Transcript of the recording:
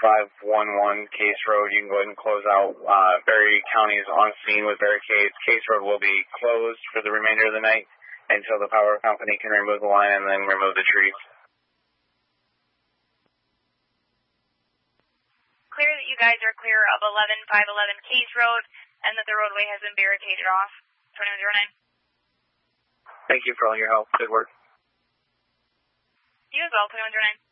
511 Case Road. You can go ahead and close out. Berry County is on scene with barricades. Case Road will be closed for the remainder of the night until the power company can remove the line and then remove the trees. Clear that you guys are clear of 11511 Case Road and that the roadway has been barricaded off. 2109. Thank you for all your help. Good work. You as well, 2109.